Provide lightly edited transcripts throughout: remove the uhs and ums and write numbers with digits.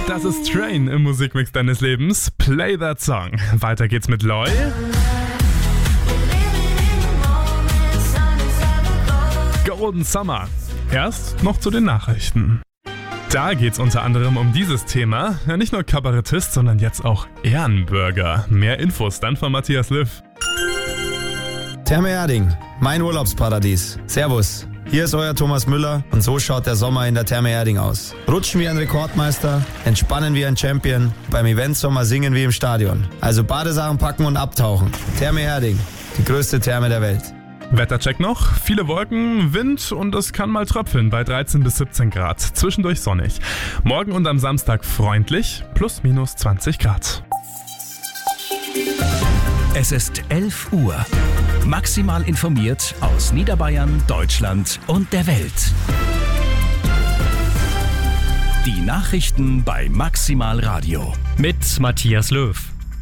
Das ist Train im Musikmix deines Lebens. Play that song. Weiter geht's mit Loy. Golden Summer. Erst noch zu den Nachrichten. Da geht's unter anderem um dieses Thema. Ja, nicht nur Kabarettist, sondern jetzt auch Ehrenbürger. Mehr Infos dann von Matthias Löw. Therme Erding, mein Urlaubsparadies. Servus, hier ist euer Thomas Müller und so schaut der Sommer in der Therme Erding aus. Rutschen wie ein Rekordmeister, entspannen wie ein Champion, beim Eventsommer singen wie im Stadion. Also Badesachen packen und abtauchen. Therme Erding, die größte Therme der Welt. Wettercheck noch. Viele Wolken, Wind und es kann mal tröpfeln bei 13 bis 17 Grad. Zwischendurch sonnig. Morgen und am Samstag freundlich, plus minus 20 Grad. Es ist 11 Uhr. Maximal informiert aus Niederbayern, Deutschland und der Welt. Die Nachrichten bei Maximal Radio. Mit Matthias Löw.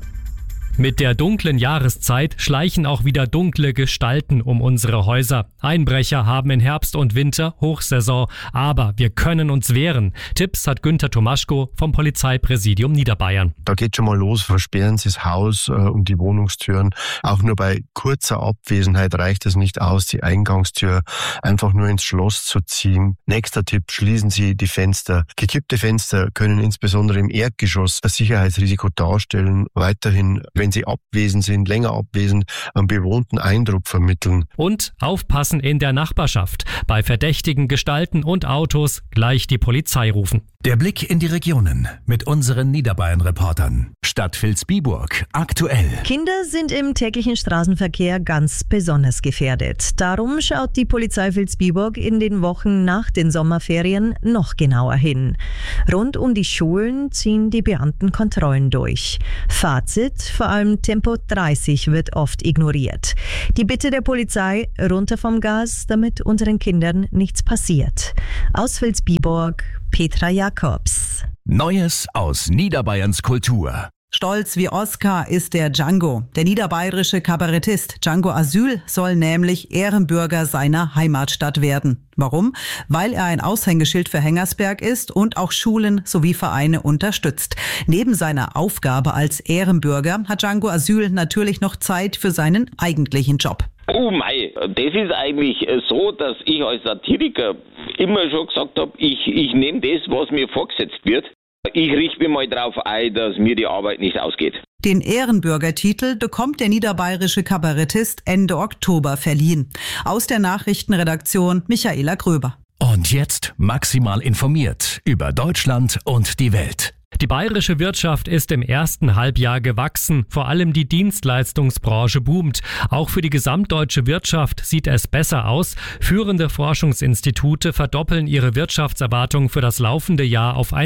Mit der dunklen Jahreszeit schleichen auch wieder dunkle Gestalten um unsere Häuser. Einbrecher haben in Herbst und Winter Hochsaison, aber wir können uns wehren. Tipps hat Günther Tomaschko vom Polizeipräsidium Niederbayern. Da geht schon mal los, versperren Sie das Haus und die Wohnungstüren. Auch nur bei kurzer Abwesenheit reicht es nicht aus, die Eingangstür einfach nur ins Schloss zu ziehen. Nächster Tipp, schließen Sie die Fenster. Gekippte Fenster können insbesondere im Erdgeschoss ein Sicherheitsrisiko darstellen. Weiterhin, wenn Sie abwesend sind, länger abwesend, einen bewohnten Eindruck vermitteln. Und aufpassen in der Nachbarschaft. Bei verdächtigen Gestalten und Autos gleich die Polizei rufen. Der Blick in die Regionen mit unseren Niederbayern-Reportern. Stadt Vilsbiburg, aktuell. Kinder sind im täglichen Straßenverkehr ganz besonders gefährdet. Darum schaut die Polizei Vilsbiburg in den Wochen nach den Sommerferien noch genauer hin. Rund um die Schulen ziehen die Beamten Kontrollen durch. Fazit, vor allem Tempo 30 wird oft ignoriert. Die Bitte der Polizei, runter vom Gas, damit unseren Kindern nichts passiert. Aus Vilsbiburg, Petra Jakobs. Neues aus Niederbayerns Kultur. Stolz wie Oscar ist der Django. Der niederbayerische Kabarettist Django Asyl soll nämlich Ehrenbürger seiner Heimatstadt werden. Warum? Weil er ein Aushängeschild für Hengersberg ist und auch Schulen sowie Vereine unterstützt. Neben seiner Aufgabe als Ehrenbürger hat Django Asyl natürlich noch Zeit für seinen eigentlichen Job. Oh mei, das ist eigentlich so, dass ich als Satiriker immer schon gesagt habe, ich nehme das, was mir vorgesetzt wird. Ich richte mich mal darauf ein, dass mir die Arbeit nicht ausgeht. Den Ehrenbürgertitel bekommt der niederbayerische Kabarettist Ende Oktober verliehen. Aus der Nachrichtenredaktion Michaela Gröber. Und jetzt maximal informiert über Deutschland und die Welt. Die bayerische Wirtschaft ist im ersten Halbjahr gewachsen. Vor allem die Dienstleistungsbranche boomt. Auch für die gesamtdeutsche Wirtschaft sieht es besser aus. Führende Forschungsinstitute verdoppeln ihre Wirtschaftserwartung für das laufende Jahr auf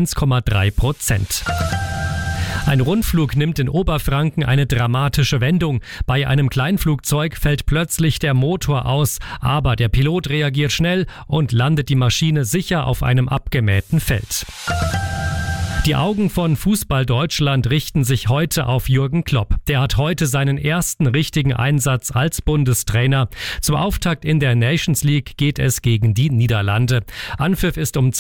1,3%. Ein Rundflug nimmt in Oberfranken eine dramatische Wendung. Bei einem Kleinflugzeug fällt plötzlich der Motor aus, aber der Pilot reagiert schnell und landet die Maschine sicher auf einem abgemähten Feld. Die Augen von Fußball Deutschland richten sich heute auf Jürgen Klopp. Der hat heute seinen ersten richtigen Einsatz als Bundestrainer. Zum Auftakt in der Nations League geht es gegen die Niederlande. Anpfiff ist um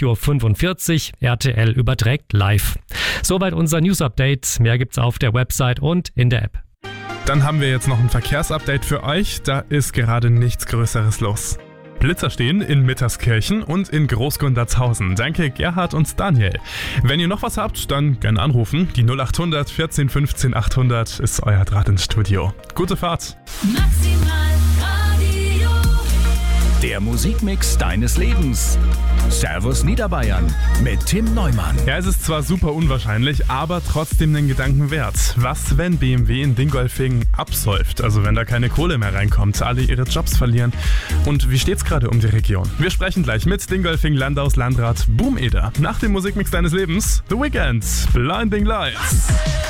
20.45 Uhr. RTL überträgt live. Soweit unser News-Update. Mehr gibt's auf der Website und in der App. Dann haben wir jetzt noch ein Verkehrsupdate für euch. Da ist gerade nichts Größeres los. Blitzer stehen in Mitterskirchen und in Großgundertshausen. Danke Gerhard und Daniel. Wenn ihr noch was habt, dann gerne anrufen. Die 0800 14 15 800 ist euer Draht ins Studio. Gute Fahrt. Maximal Radio. Der Musikmix deines Lebens. Servus Niederbayern mit Tim Neumann. Ja, es ist zwar super unwahrscheinlich, aber trotzdem den Gedanken wert. Was, wenn BMW in Dingolfing absäuft? Also wenn da keine Kohle mehr reinkommt, alle ihre Jobs verlieren. Und wie steht's gerade um die Region? Wir sprechen gleich mit Dingolfing Landaus Landrat Boom Eder. Nach dem Musikmix deines Lebens, The Weeknd, Blinding Lights.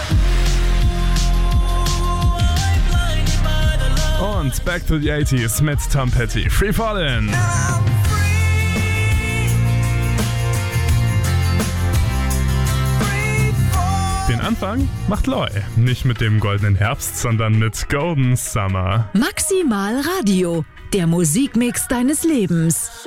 Und Back to the 80s mit Tom Petty, Free Fallin'. Den Anfang macht Loy. Nicht mit dem goldenen Herbst, sondern mit Golden Summer. Maximal Radio, der Musikmix deines Lebens.